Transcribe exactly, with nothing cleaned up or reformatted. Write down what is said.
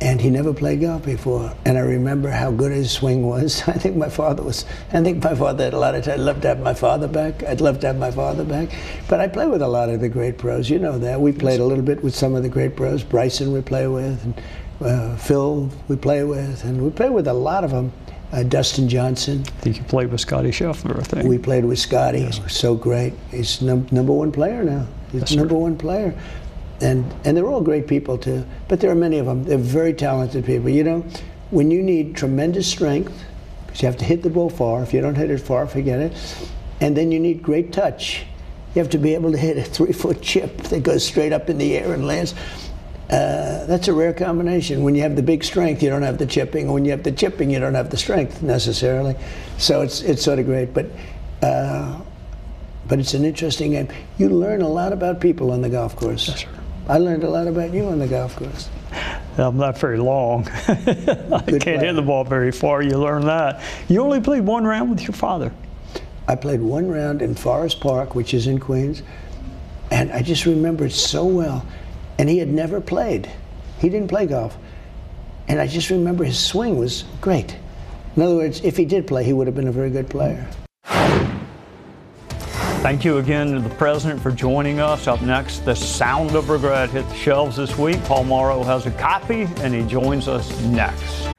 and he never played golf before. And I remember how good his swing was. I think my father was, I think my father had a lot of time. I'd love to have my father back. I'd love to have my father back. But I play with a lot of the great pros. You know that. We played a little bit with some of the great pros. Bryson we play with, and uh, Phil we play with, and we play with a lot of them. Uh, Dustin Johnson. I think you played with Scotty Scheffler, I think. We played with Scotty. Yes. He was so great. He's num number one player now. He's Yes, number sir. one player. And, and they're all great people too, but there are many of them. They're very talented people. You know, when you need tremendous strength, because you have to hit the ball far. If you don't hit it far, forget it. And then you need great touch. You have to be able to hit a three-foot chip that goes straight up in the air and lands. Uh, that's a rare combination. When you have the big strength, you don't have the chipping. When you have the chipping, you don't have the strength necessarily. So it's it's sort of great, but uh, but it's an interesting game. You learn a lot about people on the golf course. Yes, sir. I learned a lot about you on the golf course. I'm not very long. I Good can't player. hit the ball very far. You learn that. You only played one round with your father. I played one round in Forest Park, which is in Queens, and I just remember it so well. And he had never played. He didn't play golf. And I just remember his swing was great. In other words, if he did play, he would have been a very good player. Thank you again to the president for joining us. Up next, The Sound of Regret hit the shelves this week. Paul Morrow has a copy, and he joins us next.